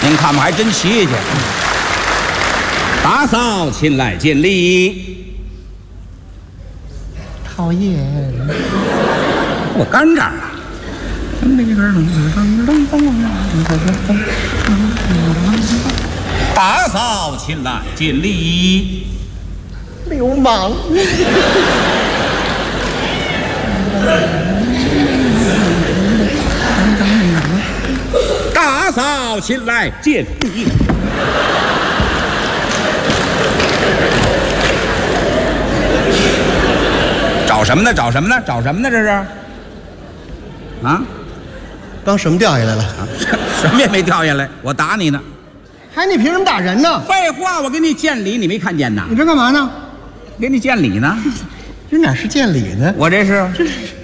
您看吧，还真齐去。打扫勤来见礼。 讨厌。 我干这儿了。打扫勤来见礼。 流氓。 打扫勤来见礼。找什么呢？找什么呢？找什么呢？这是？啊？ 刚什么掉下来了？ 什么也没掉下来，我打你呢。 还你凭什么打人呢？ 废话，我给你见礼，你没看见呐？ 你这干嘛呢？ 给你见礼呢。 这哪是见礼呢？ 我这是